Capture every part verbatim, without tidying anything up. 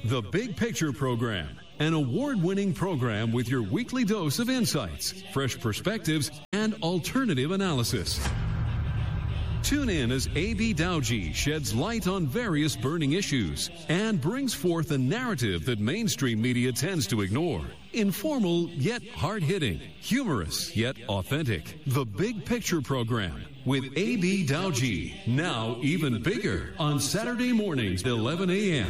The Big Picture Program, an award-winning program with your weekly dose of insights, fresh perspectives, and alternative analysis. Tune in as A B Dowji sheds light on various burning issues and brings forth a narrative that mainstream media tends to ignore. Informal yet hard-hitting, humorous yet authentic. The Big Picture Program with A B Dowji, now even bigger on Saturday mornings at eleven a.m.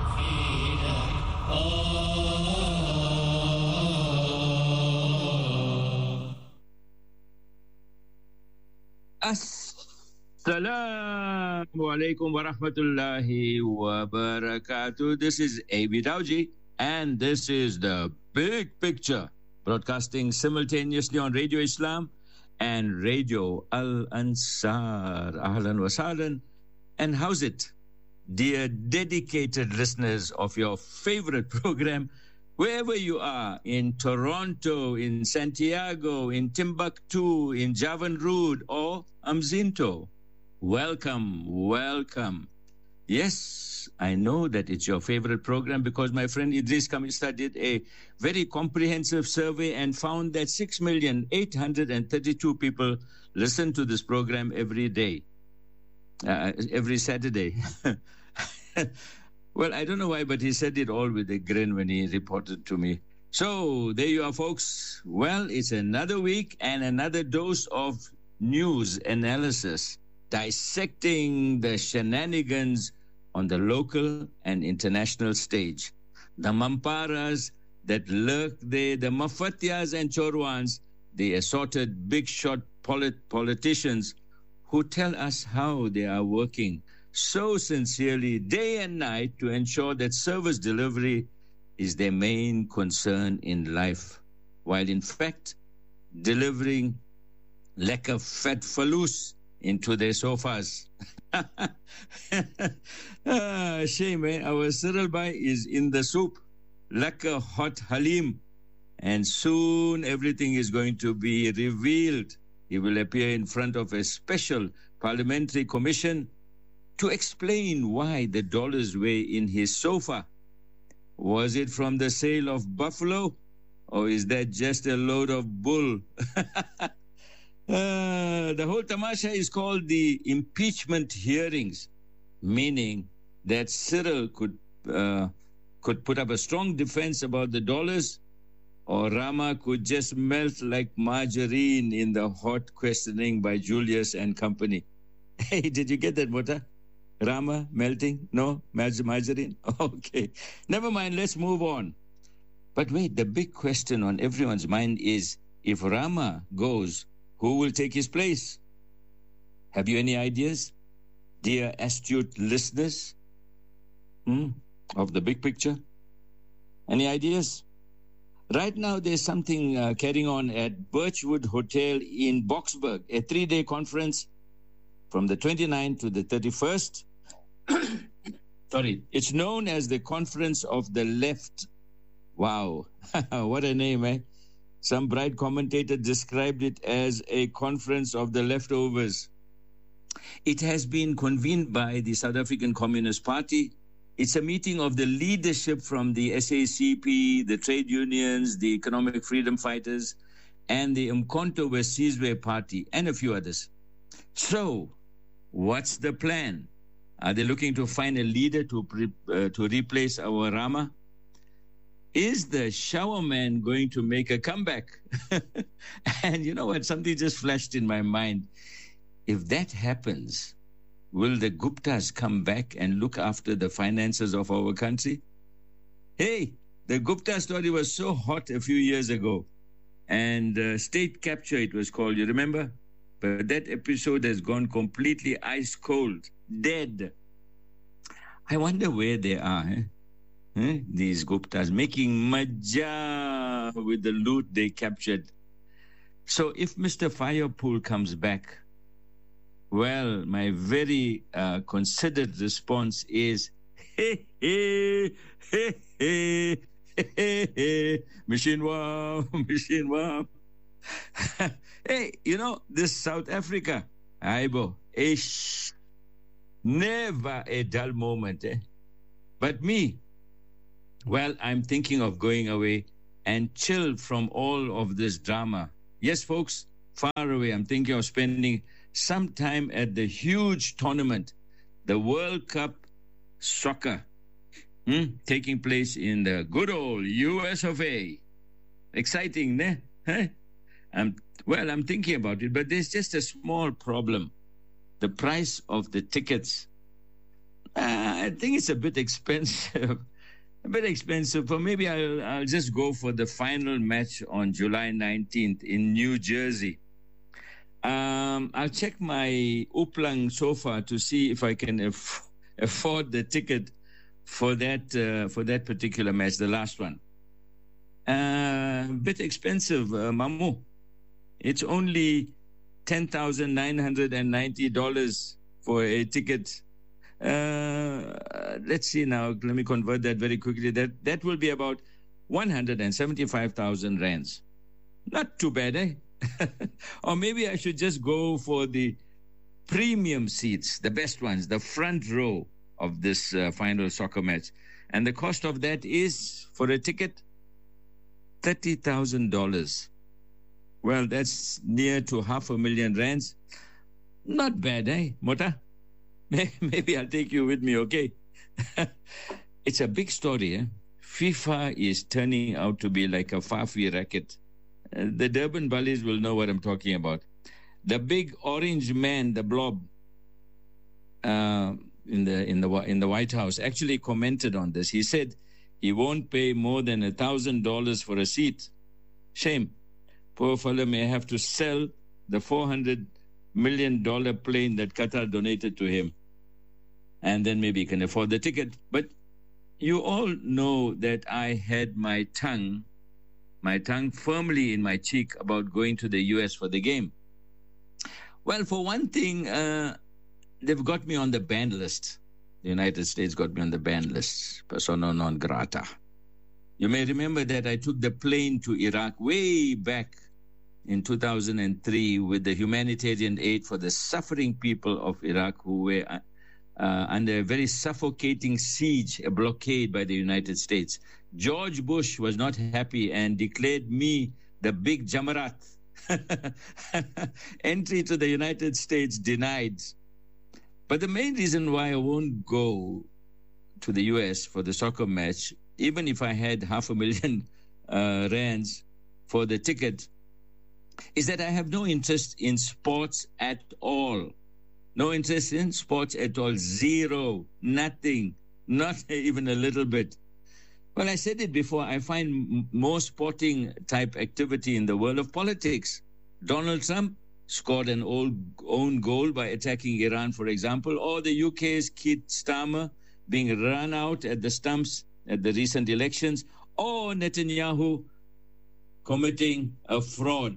Assalamu alaikum wa rahmatullahi wa barakatuh. This is A B Dowji, and this is the Big Picture, broadcasting simultaneously on Radio Islam and Radio Al Ansar. Ahlan wa sahlan. And how's it, dear dedicated listeners of your favorite program, wherever you are, in Toronto, in Santiago, in Timbuktu, in Javan Rood, or Amzinto? Welcome, welcome. Yes, I know that it's your favorite program because my friend Idris Kamista did a very comprehensive survey and found that six million eight hundred thirty-two people listen to this program every day, uh, every Saturday. Well, I don't know why, but he said it all with a grin when he reported to me. So there you are, folks. Well, it's another week and another dose of news analysis, dissecting the shenanigans on the local and international stage. The mamparas that lurk there, the mafatias and chorwans, the assorted big shot polit- politicians who tell us how they are working so sincerely day and night to ensure that service delivery is their main concern in life, while in fact delivering lekker fat falloos into their sofas. ah, shame, eh? Our Cyril Bhai is in the soup, lekker hot halim, and soon everything is going to be revealed. He will appear in front of a special parliamentary commission to explain why the dollars were in his sofa. Was it from the sale of buffalo, or is that just a load of bull? Uh, the whole tamasha is called the impeachment hearings, meaning that Cyril could uh, could put up a strong defense about the dollars, or Rama could just melt like margarine in the hot questioning by Julius and company. Hey, did you get that, Mota? Rama melting? No? Margarine? Okay. Never mind, let's move on. But wait, the big question on everyone's mind is, if Rama goes, who will take his place? Have you any ideas, dear astute listeners, hmm, of the big picture? Any ideas? Right now, there's something uh, carrying on at Birchwood Hotel in Boksburg, a three-day conference from the twenty-ninth to the thirty-first. Sorry, it's known as the Conference of the Left. Wow, what a name, eh? Some bright commentator described it as a conference of the leftovers. It has been convened by the South African Communist Party. It's a meeting of the leadership from the S A C P, the trade unions, the economic freedom fighters, and the Umkhonto weSizwe Party, and a few others. So, what's the plan? Are they looking to find a leader to pre- uh, to replace our Rama? Is the shower man going to make a comeback? And you know what? Something just flashed in my mind. If that happens, will the Guptas come back and look after the finances of our country? Hey, the Gupta story was so hot a few years ago. And uh, State Capture, it was called, you remember? But that episode has gone completely ice cold, dead. I wonder where they are, eh? Eh? These Guptas making maja with the loot they captured. So if Mister Firepool comes back, well, my very uh, considered response is, hey, hey, hey, hey, hey, hey, machine wow, machine wow. Hey, you know, this South Africa, Aibo, ish, never a dull moment, eh? But me, Well, I'm thinking of going away and chill from all of this drama. Yes, folks, far away. I'm thinking of spending some time at the huge tournament, the World Cup Soccer, hmm, taking place in the good old U S of A. Exciting, ne? Huh? I'm, well, I'm thinking about it, but there's just a small problem. The price of the tickets. Uh, I think it's a bit expensive. A bit expensive, but maybe I'll, I'll just go for the final match on July nineteenth in New Jersey. Um, I'll check my Uplang sofa to see if I can aff- afford the ticket for that uh, for that particular match, the last one. A uh, bit expensive, uh, Mamu. It's only ten thousand nine hundred ninety dollars for a ticket. Uh, let's see now. Let me convert that very quickly. That that will be about one hundred seventy-five thousand rands. Not too bad, eh? Or maybe I should just go for the premium seats, the best ones, the front row of this uh, final soccer match. And the cost of that is, for a ticket, thirty thousand dollars. Well, that's near to half a million rands. Not bad, eh, Mota? Maybe I'll take you with me, okay? It's a big story, eh? FIFA is turning out to be like a Fafi racket. Uh, the Durban Bullies will know what I'm talking about. The big orange man, the blob, uh, in the in the in the White House, actually commented on this. He said he won't pay more than a thousand dollars for a seat. Shame. Poor fellow may have to sell the four hundred million dollar plane that Qatar donated to him. And then maybe he can afford the ticket. But you all know that I had my tongue, my tongue firmly in my cheek about going to the U S for the game. Well, for one thing, uh, they've got me on the ban list. The United States got me on the ban list, persona non grata. You may remember that I took the plane to Iraq way back in two thousand three with the humanitarian aid for the suffering people of Iraq who were uh, uh, under a very suffocating siege, a blockade by the United States. George Bush was not happy and declared me the big Jamarat. Entry to the United States denied. But the main reason why I won't go to the U S for the soccer match, even if I had half a million uh, rands for the ticket, is that I have no interest in sports at all. No interest in sports at all. Zero. Nothing. Not even a little bit. Well, I said it before. I find m- more sporting type activity in the world of politics. Donald Trump scored an old, own goal by attacking Iran, for example, or the U K's Keir Starmer being run out at the stumps at the recent elections, or Netanyahu committing a fraud.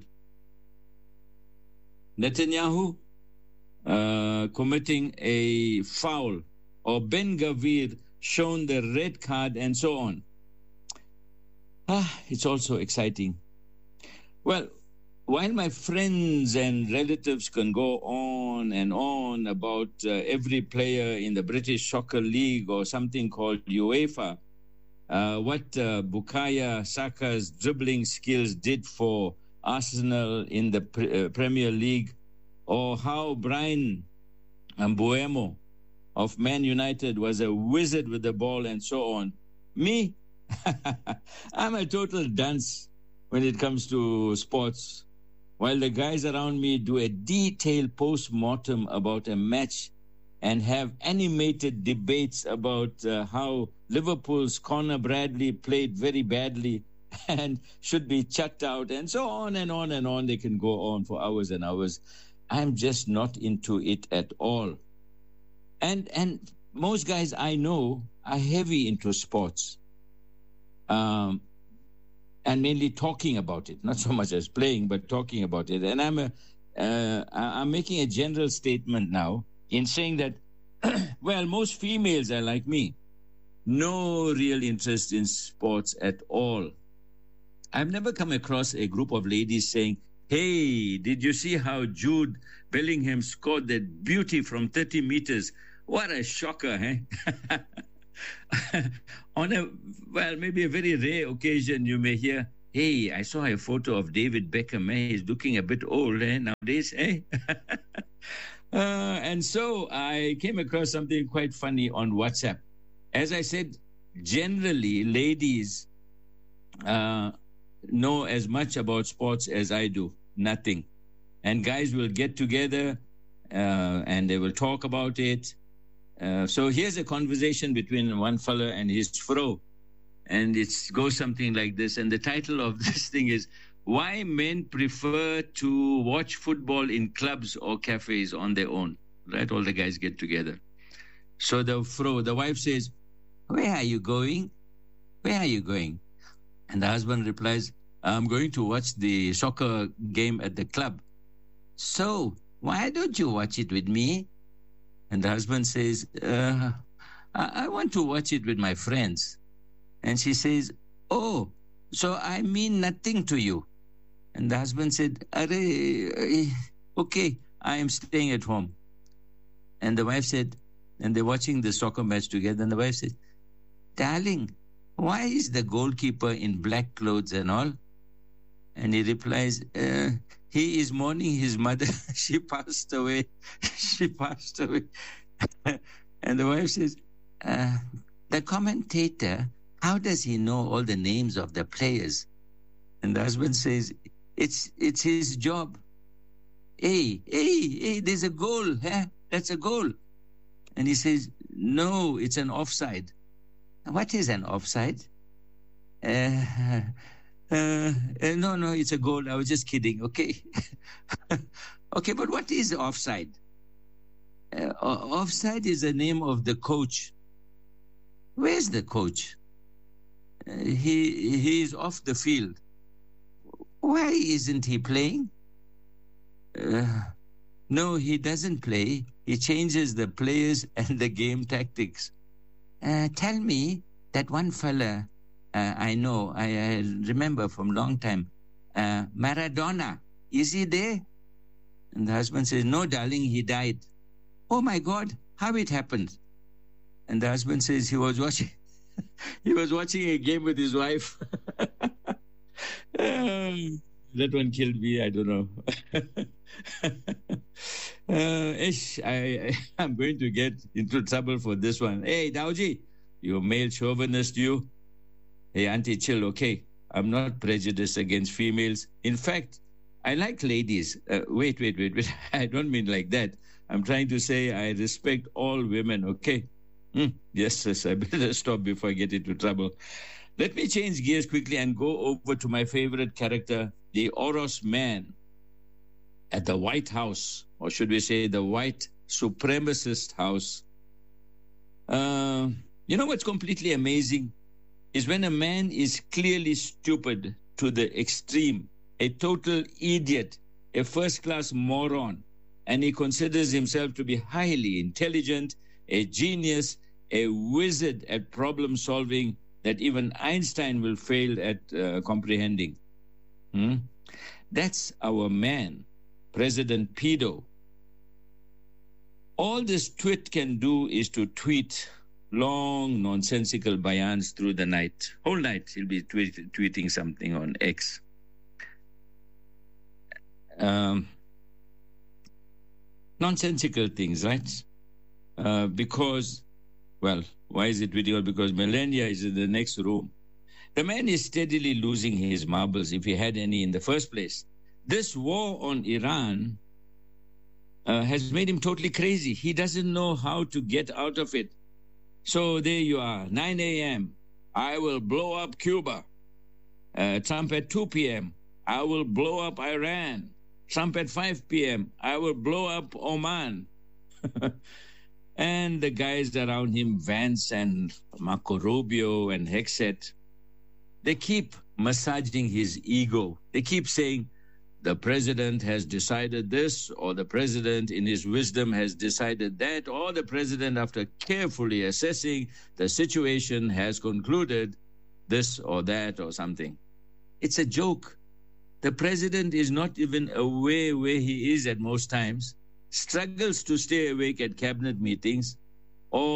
Netanyahu uh, committing a foul, or Ben Gavir shown the red card, and so on. Ah, it's also exciting. Well, while my friends and relatives can go on and on about uh, every player in the British Soccer League or something called UEFA, uh, what uh, Bukayo Saka's dribbling skills did for Arsenal in the pre- uh, Premier League, or how Brian Mbeumo of Man United was a wizard with the ball, and so on. Me, I'm a total dunce when it comes to sports. While the guys around me do a detailed post-mortem about a match and have animated debates about uh, how Liverpool's Conor Bradley played very badly and should be chucked out, and so on and on and on. They can go on for hours and hours. I'm just not into it at all. And and most guys I know are heavy into sports, um, and mainly talking about it. Not so much as playing, but talking about it. And I'm a, uh, I'm making a general statement now in saying that, well, most females are like me, no real interest in sports at all. I've never come across a group of ladies saying, "Hey, did you see how Jude Bellingham scored that beauty from thirty meters? What a shocker, eh?" on a, well, maybe a very rare occasion, you may hear, hey, I saw a photo of David Beckham. Eh? He's looking a bit old eh, nowadays. Eh? uh, and so I came across something quite funny on WhatsApp. As I said, generally, ladies uh, know as much about sports as I do. Nothing. And guys will get together uh, and they will talk about it. Uh, so here's a conversation between one fella and his fro. And it goes something like this. And the title of this thing is, Why Men Prefer to Watch Football in Clubs or Cafes on Their Own. Right? All the guys get together. So the fro, the wife says, where are you going? Where are you going? And the husband replies, I'm going to watch the soccer game at the club. So, why don't you watch it with me? And the husband says, uh, I, I want to watch it with my friends. And she says, oh, so I mean nothing to you. And the husband said, okay, I am staying at home. And the wife said, and they're watching the soccer match together, and the wife said, darling, why is the goalkeeper in black clothes and all? And he replies, uh, he is mourning his mother. She passed away. She passed away. And the wife says, uh, the commentator, how does he know all the names of the players? And the husband says, it's it's his job. Hey, hey, hey, there's a goal. Huh? That's a goal. And he says, no, it's an offside. What is an offside? Uh, uh, uh, no, no, it's a goal. I was just kidding. Okay. Okay, but what is offside? Uh, offside is the name of the coach. Where's the coach? Uh, he he is off the field. Why isn't he playing? Uh, no, he doesn't play. He changes the players and the game tactics. Uh, tell me that one fella uh, I know, I, I remember from long time, uh, Maradona, is he there? And the husband says, no, darling, he died. Oh, my God, how it happened? And the husband says he was watching, he was watching a game with his wife. um, that one killed me, I don't know. Uh, ish, I, I, I'm going to get into trouble for this one. Hey, Dauji, you male chauvinist, you. Hey, Auntie, chill, okay? I'm not prejudiced against females. In fact, I like ladies. Uh, wait, wait, wait, wait. I don't mean like that. I'm trying to say I respect all women, okay? Mm, yes, yes, I better stop before I get into trouble. Let me change gears quickly and go over to my favorite character, the Oros man at the White House, or should we say the white supremacist house. Uh, you know what's completely amazing is when a man is clearly stupid to the extreme, a total idiot, a first-class moron, and he considers himself to be highly intelligent, a genius, a wizard at problem solving that even Einstein will fail at uh, comprehending. Hmm? That's our man, President Pedo. All this twit can do is to tweet long, nonsensical bayans through the night. Whole night he'll be tweet, tweeting something on X. Um, nonsensical things, right? Uh, because, well, why is it video? Because Melania is in the next room. The man is steadily losing his marbles, if he had any in the first place. This war on Iran uh, has made him totally crazy. He doesn't know how to get out of it. So there you are, nine a.m. I will blow up Cuba. Uh, Trump at two p.m. I will blow up Iran. Trump at five p.m. I will blow up Oman. And the guys around him, Vance and Marco Rubio and Hexet, they keep massaging his ego. They keep saying, the president has decided this, or the president in his wisdom has decided that, or the president, after carefully assessing the situation, has concluded this or that or something. It's a joke. The president is not even aware where he is at most times, struggles to stay awake at cabinet meetings, or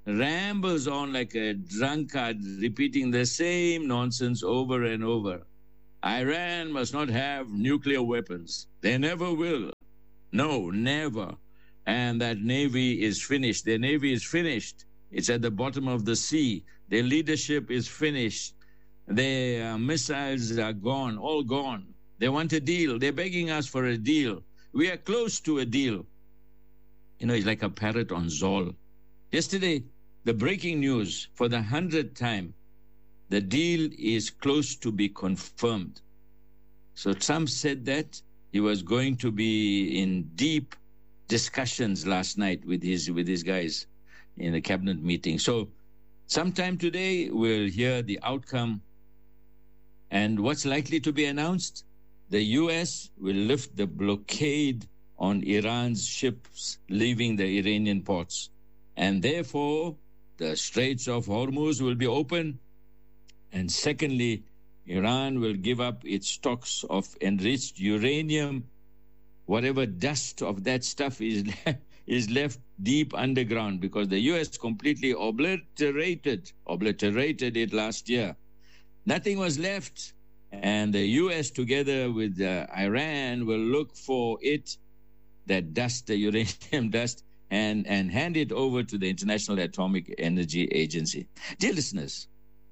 rambles on like a drunkard, repeating the same nonsense over and over. Iran must not have nuclear weapons. They never will. No, never. And that navy is finished. Their navy is finished. It's at the bottom of the sea. Their leadership is finished. Their uh, missiles are gone, all gone. They want a deal. They're begging us for a deal. We are close to a deal. You know, it's like a parrot on Zol. Yesterday, the breaking news for the hundredth time, the deal is close to be confirmed. So Trump said that he was going to be in deep discussions last night with his with his guys in the cabinet meeting. So sometime today, we'll hear the outcome. And what's likely to be announced? The U S will lift the blockade on Iran's ships leaving the Iranian ports. And therefore, the Straits of Hormuz will be open. And secondly, Iran will give up its stocks of enriched uranium. Whatever dust of that stuff is, is left deep underground, because the U S completely obliterated, obliterated it last year. Nothing was left. And the U S together with uh, Iran will look for it, that dust, the uranium dust, and, and hand it over to the International Atomic Energy Agency. Dear listeners,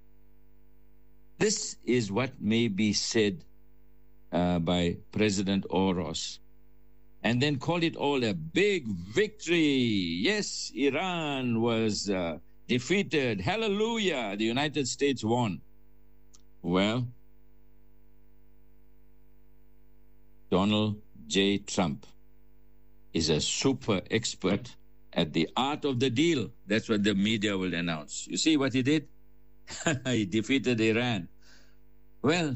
this is what may be said uh, by President Oros, and then call it all a big victory. Yes, Iran was uh, defeated. Hallelujah, the United States won. Well, Donald J. Trump is a super expert at the art of the deal. That's what the media will announce. You see what he did? He defeated Iran. Well,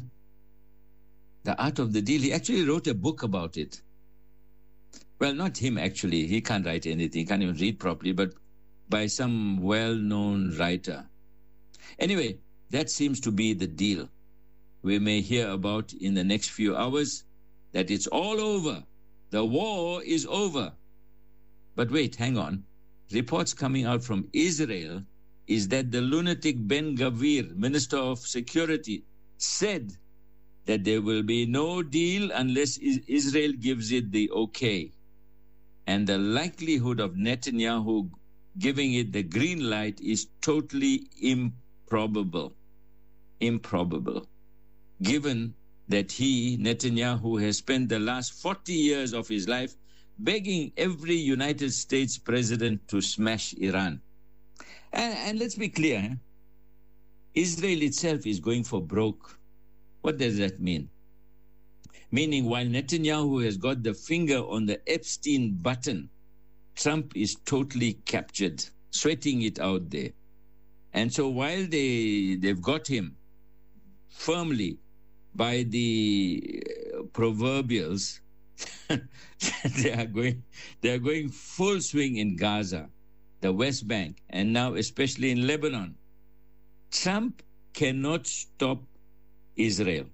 the art of the deal, he actually wrote a book about it. Well, not him, actually. He can't write anything. He can't even read properly, but by some well-known writer. Anyway, that seems to be the deal. We may hear about in the next few hours that it's all over. The war is over. But wait, hang on. Reports coming out from Israel is that the lunatic Ben-Gvir, Minister of Security, said that there will be no deal unless Israel gives it the okay. And the likelihood of Netanyahu giving it the green light is totally improbable. Improbable. Given that he, Netanyahu, has spent the last forty years of his life begging every United States president to smash Iran. And, and let's be clear, eh? Israel itself is going for broke. What does that mean? Meaning, while Netanyahu has got the finger on the Epstein button, Trump is totally captured, sweating it out there. And so while they, they've got him firmly by the proverbials, they are going they are going full swing in Gaza, the West Bank, and now especially in Lebanon. Trump cannot stop Israel.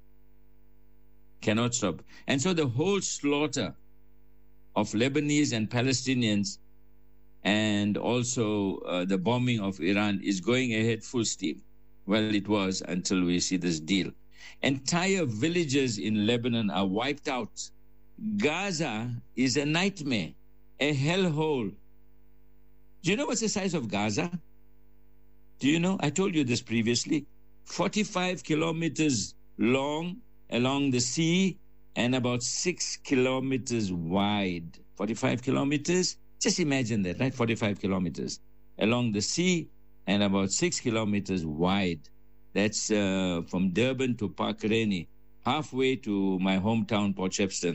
Cannot stop. And so the whole slaughter of Lebanese and Palestinians, and also uh, the bombing of Iran, is going ahead full steam. Well, it was until we see this deal. Entire villages in Lebanon are wiped out. Gaza is a nightmare, a hellhole. Do you know what's the size of Gaza? Do you know? I told you this previously. forty-five kilometers long along the sea and about six kilometers wide. forty-five kilometers? Just imagine that, right? forty-five kilometers along the sea and about six kilometers wide. That's uh, from Durban to Park Reni, halfway to my hometown, Port Shepstone.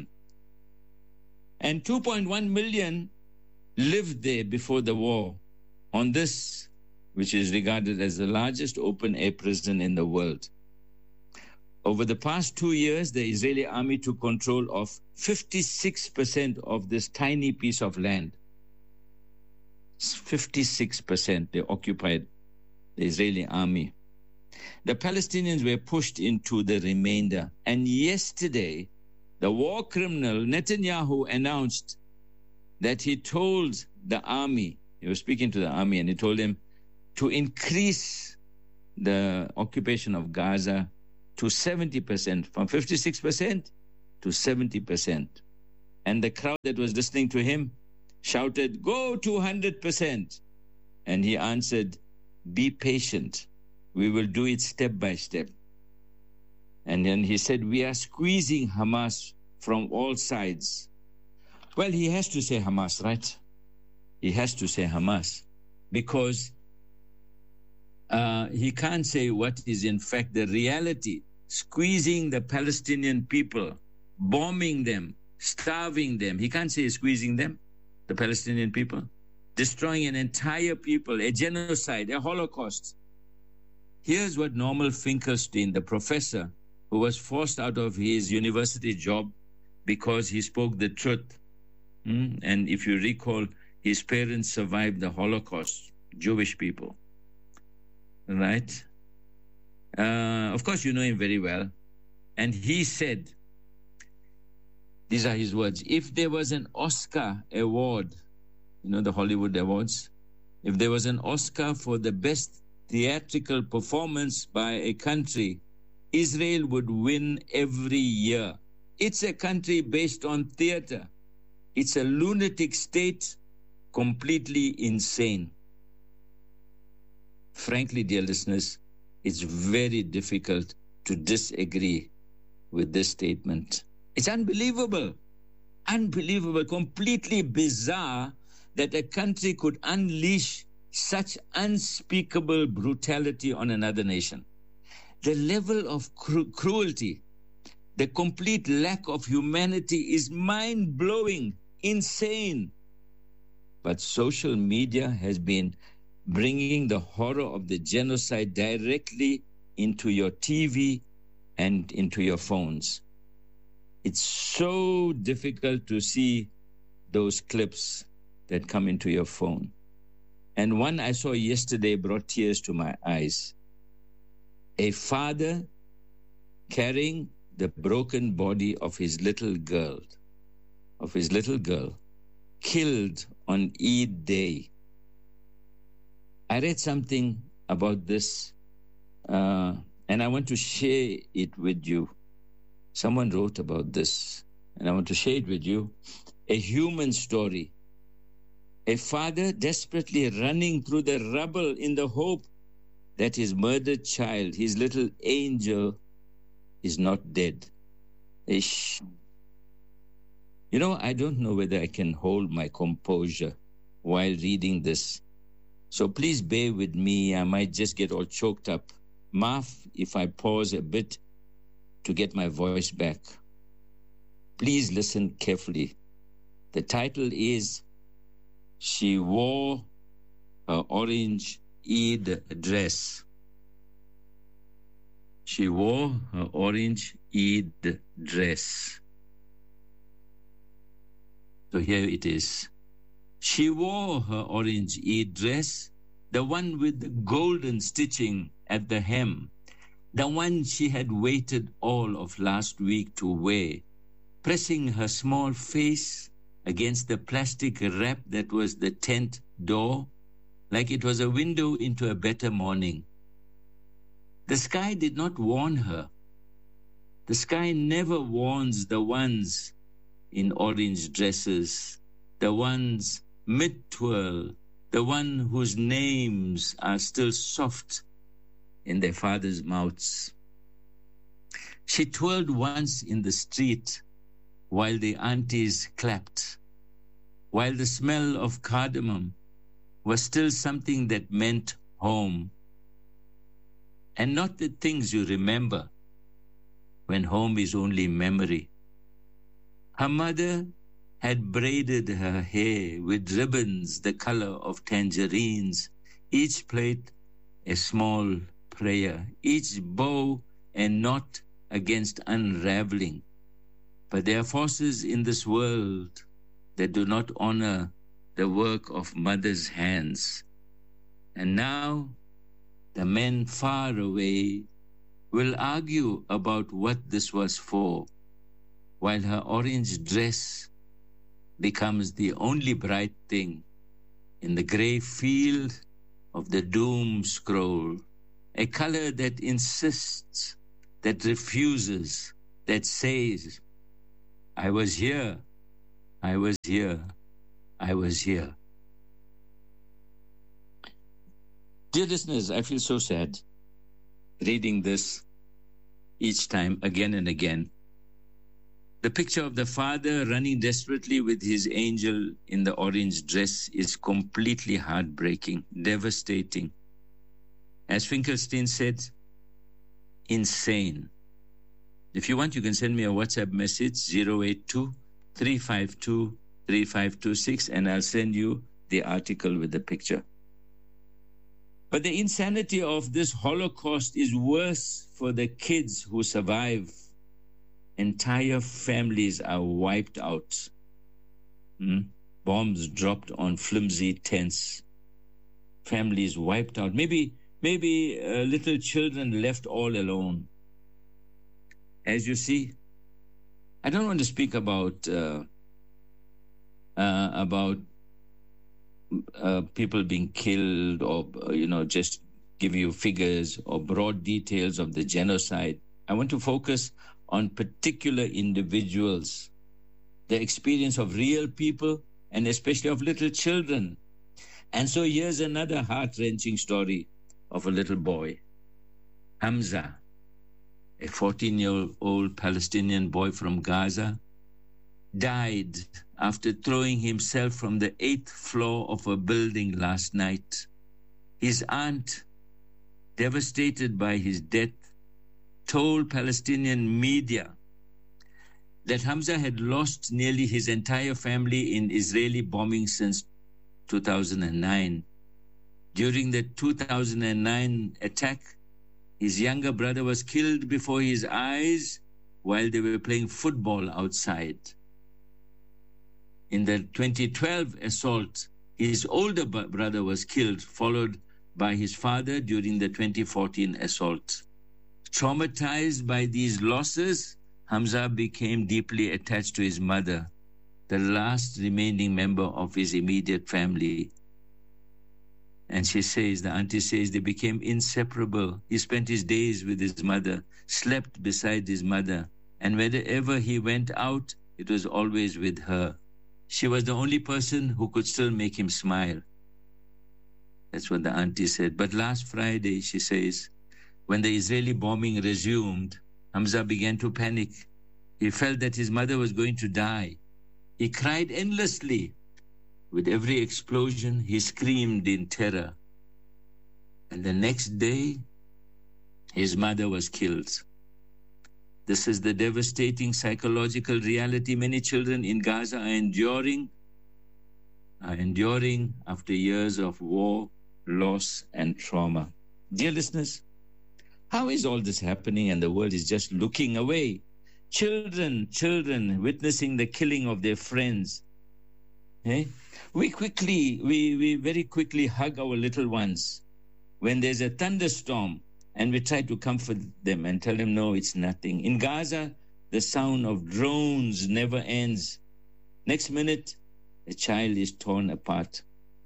And two point one million lived there before the war on this, which is regarded as the largest open-air prison in the world. Over the past two years, the Israeli army took control of fifty-six percent of this tiny piece of land. fifty-six percent they occupied, the Israeli army. The Palestinians were pushed into the remainder. And yesterday, the war criminal Netanyahu announced that he told the army, he was speaking to the army, and he told them to increase the occupation of Gaza to seventy percent, from fifty-six percent to seventy percent. And the crowd that was listening to him shouted, "Go to one hundred percent." And he answered, "Be patient. We will do it step by step." And then he said, "We are squeezing Hamas from all sides." Well, he has to say Hamas, right? He has to say Hamas because uh, he can't say what is in fact the reality. Squeezing the Palestinian people, bombing them, starving them. He can't say squeezing them, the Palestinian people, destroying an entire people, a genocide, a Holocaust. Here's what Norman Finkelstein, the professor who was forced out of his university job because he spoke the truth. Mm? And if you recall, his parents survived the Holocaust, Jewish people, right? Uh, of course, you know him very well. And he said, these are his words, if there was an Oscar award, you know, the Hollywood awards, if there was an Oscar for the best theatrical performance by a country, Israel would win every year. It's a country based on theater. It's a lunatic state, completely insane. Frankly, dear listeners, it's very difficult to disagree with this statement. It's unbelievable, unbelievable, completely bizarre that a country could unleash such unspeakable brutality on another nation. The level of cru- cruelty, the complete lack of humanity is mind-blowing, insane. But social media has been bringing the horror of the genocide directly into your T V and into your phones. It's so difficult to see those clips that come into your phone. And one I saw yesterday brought tears to my eyes. A father carrying the broken body of his little girl, of his little girl, killed on Eid Day. I read something about this, uh, and I want to share it with you. Someone wrote about this, and I want to share it with you. A human story. A father desperately running through the rubble in the hope that his murdered child, his little angel, is not dead. Ish. You know, I don't know whether I can hold my composure while reading this. So please bear with me. I might just get all choked up. Maaf if I pause a bit to get my voice back. Please listen carefully. The title is She Wore Her Orange Eid Dress. She wore her orange Eid dress. So here it is. She wore her orange Eid dress, the one with the golden stitching at the hem, the one she had waited all of last week to wear, pressing her small face against the plastic wrap that was the tent door, like it was a window into a better morning. The sky did not warn her. The sky never warns the ones in orange dresses, the ones mid-twirl, the one whose names are still soft in their fathers' mouths. She twirled once in the street while the aunties clapped, while the smell of cardamom was still something that meant home, and not the things you remember when home is only memory. Her mother had braided her hair with ribbons the color of tangerines, each plait a small prayer, each bow a knot against unraveling. But there are forces in this world that do not honor the work of mothers' hands. And now the men far away will argue about what this was for, while her orange dress becomes the only bright thing in the gray field of the doom scroll, a color that insists, that refuses, that says, I was here, I was here, I was here. Dear listeners, I feel so sad reading this each time, again and again. The picture of the father running desperately with his angel in the orange dress is completely heartbreaking, devastating. As Finkelstein said, insane. If you want, you can send me a WhatsApp message, zero eight two, three five two, three five two six, and I'll send you the article with the picture. But the insanity of this Holocaust is worse for the kids who survive. Entire families are wiped out. Hmm? Bombs dropped on flimsy tents. Families wiped out. Maybe, maybe uh, little children left all alone. As you see, I don't want to speak about uh, uh, about uh, people being killed, or uh, you know, just give you figures or broad details of the genocide. I want to focus on particular individuals, the experience of real people, and especially of little children. And so here's another heart-wrenching story of a little boy, Hamza, a fourteen-year-old Palestinian boy from Gaza, died after throwing himself from the eighth floor of a building last night. His aunt, devastated by his death, told Palestinian media that Hamza had lost nearly his entire family in Israeli bombing since two thousand nine. During the two thousand nine attack, his younger brother was killed before his eyes while they were playing football outside. In the twenty twelve assault, his older brother was killed, followed by his father during the twenty fourteen assault. Traumatized by these losses, Hamza became deeply attached to his mother, the last remaining member of his immediate family. And she says, the auntie says, they became inseparable. He spent his days with his mother, slept beside his mother, and wherever he went out, it was always with her. She was the only person who could still make him smile. That's what the auntie said. But last Friday, she says, when the Israeli bombing resumed, Hamza began to panic. He felt that his mother was going to die. He cried endlessly. With every explosion, he screamed in terror. And the next day, his mother was killed. This is the devastating psychological reality many children in Gaza are enduring, are enduring after years of war, loss, and trauma. Dear listeners, how is all this happening and the world is just looking away? Children, children witnessing the killing of their friends. Eh? We quickly, we, we very quickly hug our little ones when there's a thunderstorm, and we try to comfort them and tell them, no, it's nothing. In Gaza, the sound of drones never ends. Next minute, a child is torn apart.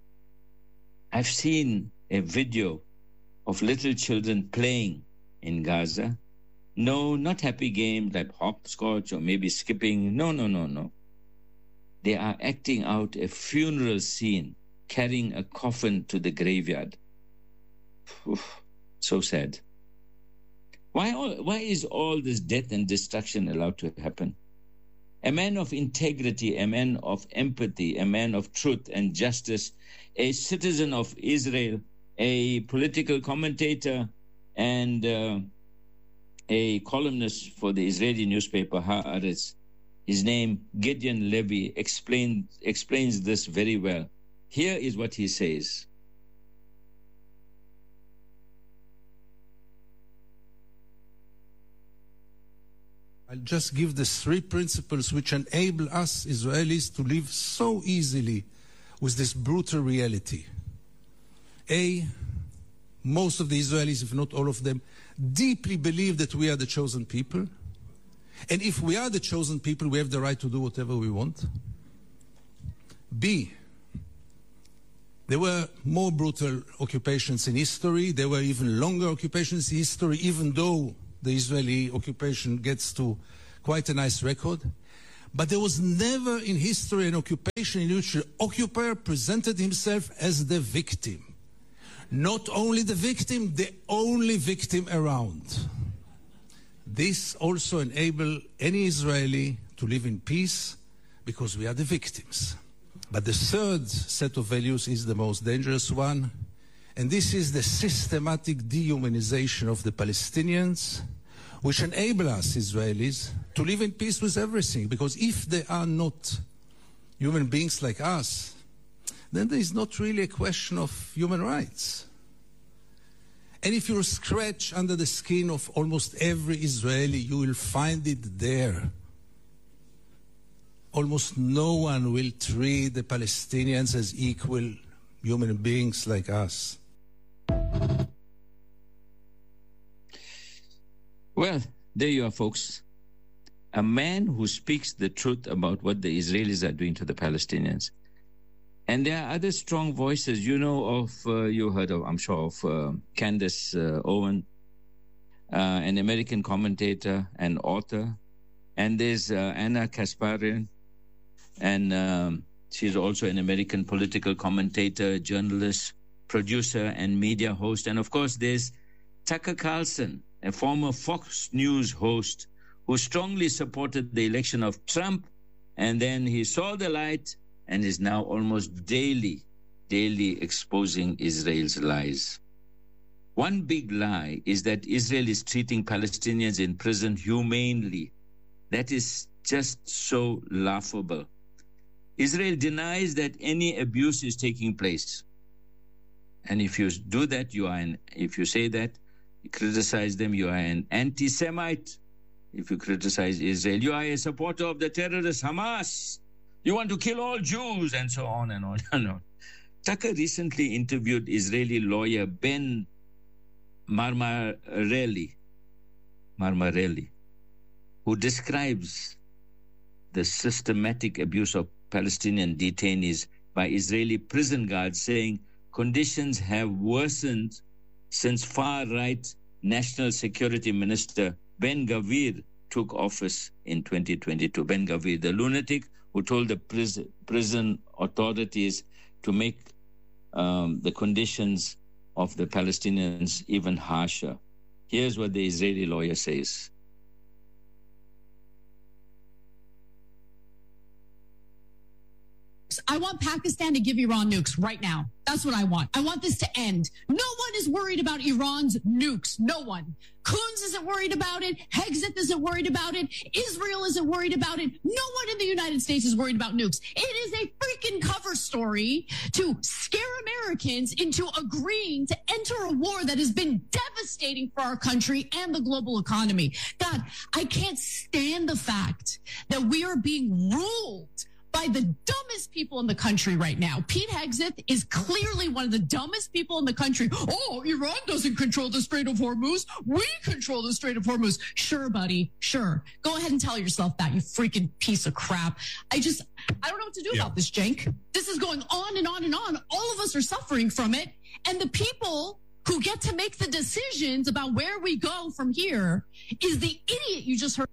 I've seen a video of little children playing in Gaza. No, not happy games like hopscotch or maybe skipping. No, no, no, no. They are acting out a funeral scene, carrying a coffin to the graveyard. Oof, so sad. Why, all, why is all this death and destruction allowed to happen? A man of integrity, a man of empathy, a man of truth and justice, a citizen of Israel, a political commentator, and uh, a columnist for the Israeli newspaper Haaretz. His name, Gideon Levy, explain, explains this very well. Here is what he says. I'll just give the three principles which enable us Israelis to live so easily with this brutal reality. A, most of the Israelis, if not all of them, deeply believe that we are the chosen people. And if we are the chosen people, we have the right to do whatever we want. B, There were more brutal occupations in history. There were even longer occupations in history, even though the Israeli occupation gets to quite a nice record. But there was never in history an occupation in which the occupier presented himself as the victim. Not only the victim, the only victim around. This also enabled any Israeli to live in peace because we are the victims. But the third set of values is the most dangerous one, and this is the systematic dehumanization of the Palestinians, which enable us, Israelis, to live in peace with everything. Because if they are not human beings like us, then there is not really a question of human rights. And if you scratch under the skin of almost every Israeli, you will find it there. Almost no one will treat the Palestinians as equal human beings like us. Well, there you are, folks. A man who speaks the truth about what the Israelis are doing to the Palestinians. And there are other strong voices. You know of, uh, you heard of, I'm sure, of uh, Candace uh, Owen, uh, an American commentator and author. And there's uh, Anna Kasparian, and um, she's also an American political commentator, journalist, producer, and media host. And of course, there's Tucker Carlson, a former Fox News host who strongly supported the election of Trump, and then he saw the light and is now almost daily, daily exposing Israel's lies. One big lie is that Israel is treating Palestinians in prison humanely. That is just so laughable. Israel denies that any abuse is taking place. And if you do that, you are an, if you say that, you criticize them, you are an anti-Semite. If you criticize Israel, you are a supporter of the terrorist Hamas. You want to kill all Jews, and so on and on and on. Tucker recently interviewed Israeli lawyer Ben Marmarelli, Marmarelli, who describes the systematic abuse of Palestinian detainees by Israeli prison guards, saying conditions have worsened since far-right National Security Minister Ben-Gvir took office in twenty twenty-two. Ben-Gvir, the lunatic who told the prison, prison authorities to make um, the conditions of the Palestinians even harsher. Here's what the Israeli lawyer says. I want Pakistan to give Iran nukes right now. That's what I want. I want this to end. No one is worried about Iran's nukes. No one. Coons isn't worried about it. Hegseth isn't worried about it. Israel isn't worried about it. No one in the United States is worried about nukes. It is a freaking cover story to scare Americans into agreeing to enter a war that has been devastating for our country and the global economy. God, I can't stand the fact that we are being ruled by the dumbest people in the country right now. Pete Hegseth is clearly one of the dumbest people in the country. Oh, Iran doesn't control the Strait of Hormuz. We control the Strait of Hormuz. Sure, buddy. Sure. Go ahead and tell yourself that, you freaking piece of crap. I just, I don't know what to do yeah. about this, Cenk. This is going on and on and on. All of us are suffering from it. And the people who get to make the decisions about where we go from here is the idiot you just heard.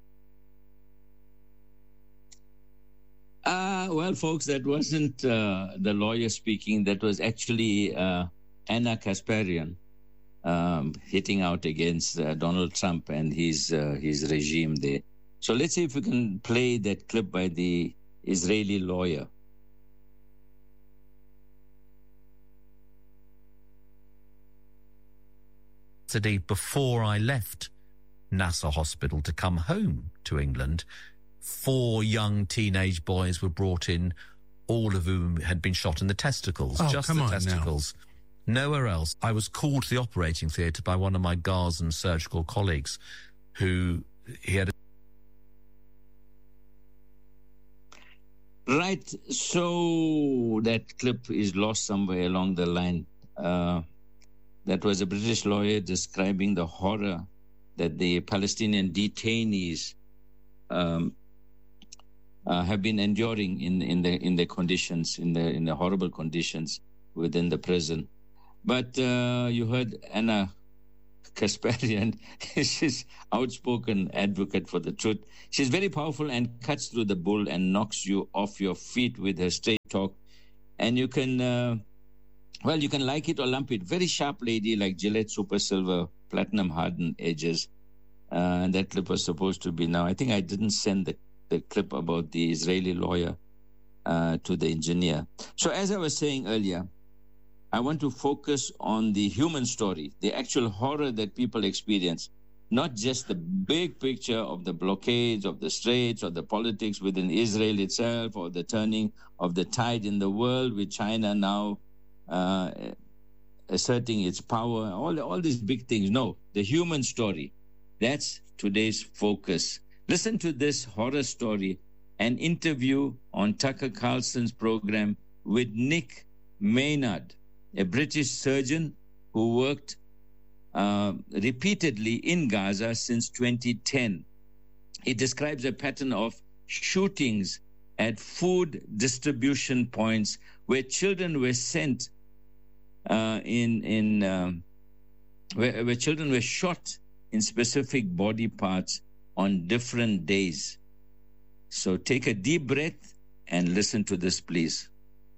Uh, well, folks, that wasn't uh, the lawyer speaking. That was actually uh, Anna Kasparian um, hitting out against uh, Donald Trump and his uh, his regime there. So let's see if we can play that clip by the Israeli lawyer. Today, before I left Nasser Hospital to come home to England, four young teenage boys were brought in, all of whom had been shot in the testicles. Oh, just come the on testicles. Now. Nowhere else. I was called to the operating theatre by one of my Gazan surgical colleagues who he had... Right, so that clip is lost somewhere along the line. Uh, that was a British lawyer describing the horror that the Palestinian detainees um, uh, have been enduring in in the in the conditions in the in the horrible conditions within the prison. But uh, you heard Anna Kasparian. She's outspoken advocate for the truth. She's very powerful and cuts through the bull and knocks you off your feet with her straight talk. And you can, uh, well, you can like it or lump it. Very sharp lady, like Gillette Super Silver, platinum hardened edges. Uh, and that clip was supposed to be now. I think I didn't send the, the clip about the Israeli lawyer uh, to the engineer. So as I was saying earlier, I want to focus on the human story, the actual horror that people experience, not just the big picture of the blockades of the straits or the politics within Israel itself or the turning of the tide in the world with China now uh, asserting its power, all, all these big things. No, the human story. That's today's focus. Listen to this horror story, an interview on Tucker Carlson's program with Nick Maynard, a British surgeon who worked uh, repeatedly in Gaza since twenty ten. He describes a pattern of shootings at food distribution points where children were sent uh, in, in um, where, where children were shot in specific body parts on different days. So take a deep breath and listen to this, please.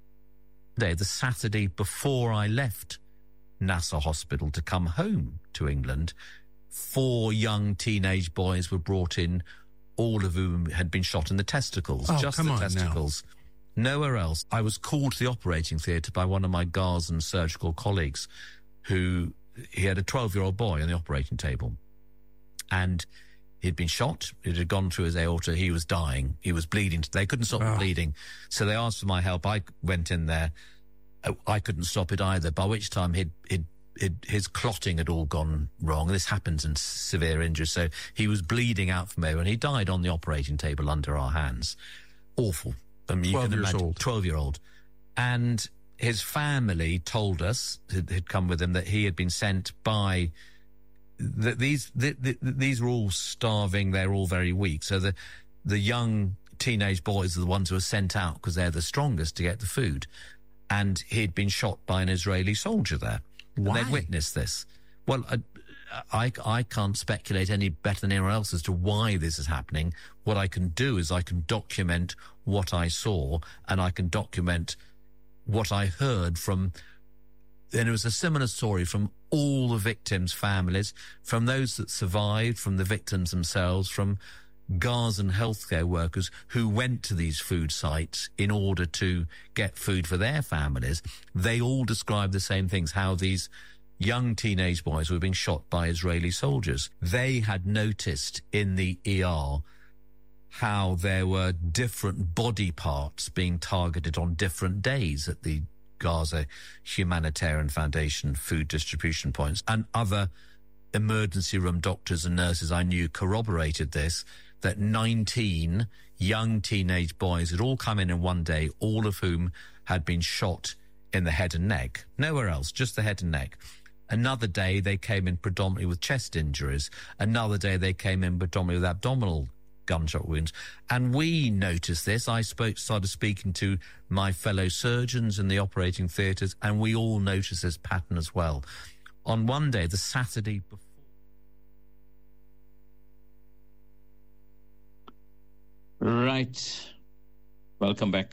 The Saturday before I left Nasser Hospital to come home to England, four young teenage boys were brought in, all of whom had been shot in the testicles. Oh, just come the on testicles. Now. Nowhere else. I was called to the operating theatre by one of my Gazan surgical colleagues who, he had a twelve-year-old boy on the operating table. And he'd been shot. It had gone through his aorta. He was dying. He was bleeding. They couldn't stop oh. the bleeding. So they asked for my help. I went in there. I couldn't stop it either, by which time he'd, he'd, he'd, his clotting had all gone wrong. This happens in severe injuries. So he was bleeding out from everywhere, and he died on the operating table under our hands. Awful. I mean, twelve you can years imagine, old. twelve-year-old. And his family told us, had, had come with him, that he had been sent by... That these the, the, these were all starving. They're all very weak. So the the young teenage boys are the ones who are sent out because they're the strongest to get the food. And he'd been shot by an Israeli soldier there. Why? And they'd witnessed this. Well, I, I, I can't speculate any better than anyone else as to why this is happening. What I can do is I can document what I saw, and I can document what I heard from... And it was a similar story from all the victims' families, from those that survived, from the victims themselves, from Gazan healthcare workers who went to these food sites in order to get food for their families. They all described the same things, how these young teenage boys were being shot by Israeli soldiers. They had noticed in the E R how there were different body parts being targeted on different days at the Gaza Humanitarian Foundation food distribution points, and other emergency room doctors and nurses I knew corroborated this, that nineteen young teenage boys had all come in in one day, all of whom had been shot in the head and neck. Nowhere else, just the head and neck. Another day they came in predominantly with chest injuries. Another day they came in predominantly with abdominal gunshot wounds. And we noticed this. I spoke, started speaking to my fellow surgeons in the operating theatres, and we all noticed this pattern as well. On one day, the Saturday before... Right. Welcome back.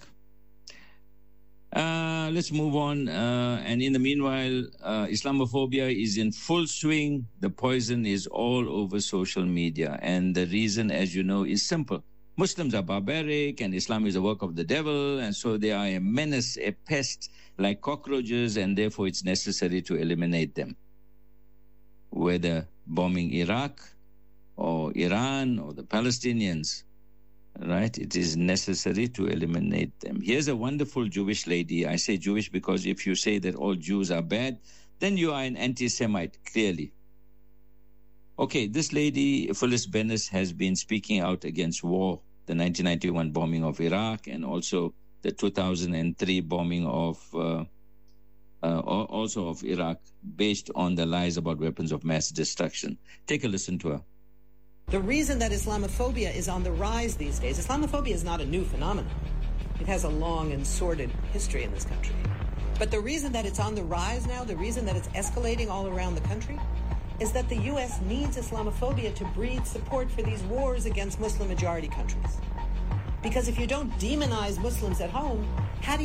Uh, let's move on. Uh, and in the meanwhile, uh, Islamophobia is in full swing. The poison is all over social media. And the reason, as you know, is simple. Muslims are barbaric and Islam is a work of the devil. And so they are a menace, a pest like cockroaches, and therefore it's necessary to eliminate them. Whether bombing Iraq or Iran or the Palestinians, right? It is necessary to eliminate them. Here's a wonderful Jewish lady. I say Jewish because if you say that all Jews are bad, then you are an anti-Semite, clearly. Okay, this lady, Phyllis Bennis, has been speaking out against war, the nineteen ninety-one bombing of Iraq, and also the two thousand three bombing of, uh, uh, also of Iraq, based on the lies about weapons of mass destruction. Take a listen to her. The reason that Islamophobia is on the rise these days, Islamophobia is not a new phenomenon. It has a long and sordid history in this country. But the reason that it's on the rise now, the reason that it's escalating all around the country, is that the U S needs Islamophobia to breed support for these wars against Muslim majority countries. Because if you don't demonize Muslims at home, how do you